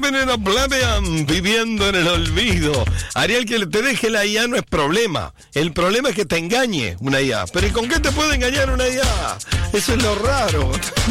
viviendo en el olvido. Ariel, que te deje la IA no es problema. El problema es que te engañe una IA. Pero ¿y con qué te puede engañar una IA? Eso es lo raro.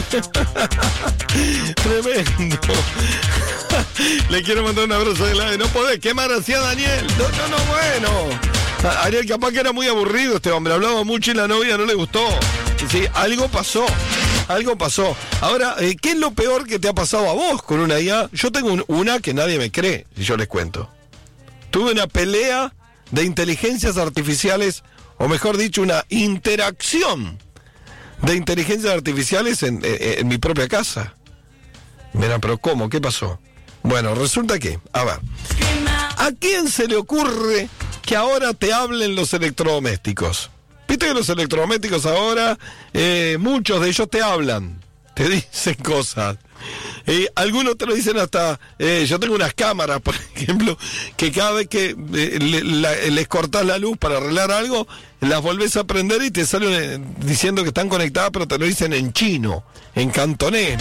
Tremendo. Le quiero mandar un abrazo de la... No podés quemar así a Daniel. No, bueno. Ariel, capaz que era muy aburrido este hombre. Hablaba mucho y la novia no le gustó. Sí, algo pasó. Ahora, ¿qué es lo peor que te ha pasado a vos con una IA? Yo tengo una que nadie me cree, si yo les cuento. Tuve una pelea de inteligencias artificiales, o mejor dicho, una interacción de inteligencias artificiales en mi propia casa. Mira, pero ¿cómo? ¿Qué pasó? Bueno, resulta que, a ver, ¿a quién se le ocurre que ahora te hablen los electrodomésticos? Viste que los electrodomésticos ahora, muchos de ellos te hablan, te dicen cosas. Algunos te lo dicen hasta, yo tengo unas cámaras, por ejemplo, que cada vez que les cortás la luz para arreglar algo, las volvés a prender y te salen diciendo que están conectadas, pero te lo dicen en chino, en cantonés.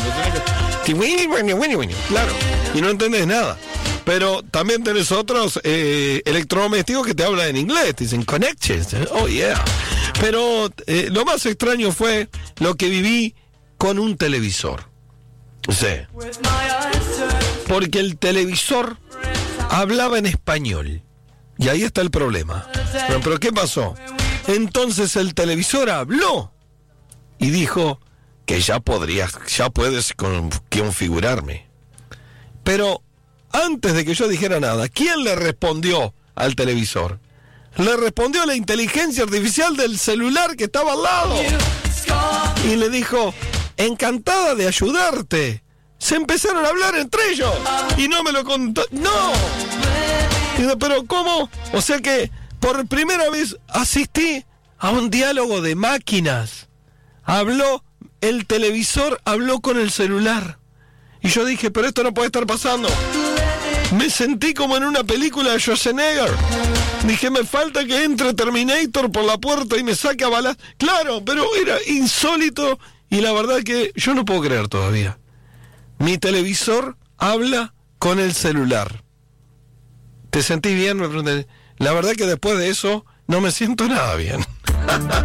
Claro, y no entendés nada. Pero también tenés otros electrodomésticos que te hablan en inglés, te dicen connections, oh yeah. Pero lo más extraño fue lo que viví con un televisor. Sí. Porque el televisor hablaba en español. Y ahí está el problema. Pero ¿qué pasó? Entonces el televisor habló y dijo que ya puedes configurarme. Pero antes de que yo dijera nada, ¿quién le respondió al televisor? Le respondió la inteligencia artificial del celular que estaba al lado. Y le dijo, encantada de ayudarte. Se empezaron a hablar entre ellos. Y no me lo contó. ¡No! Digo, ¿pero cómo? O sea que por primera vez asistí a un diálogo de máquinas. El televisor habló con el celular. Y yo dije, pero esto no puede estar pasando. Me sentí como en una película de Schwarzenegger. Dije, me falta que entre Terminator por la puerta y me saque a balas. Claro, pero era insólito. Y la verdad que yo no puedo creer todavía. Mi televisor habla con el celular. ¿Te sentís bien? Me pregunté. La verdad que después de eso no me siento nada bien.